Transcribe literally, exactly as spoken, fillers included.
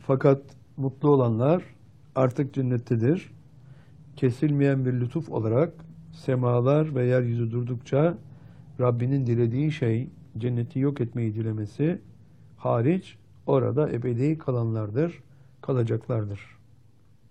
Fakat mutlu olanlar artık cennettedir. Kesilmeyen bir lütuf olarak semalar ve yeryüzü durdukça Rabbinin dilediği şey cenneti yok etmeyi dilemesi hariç orada ebedi kalanlardır, kalacaklardır.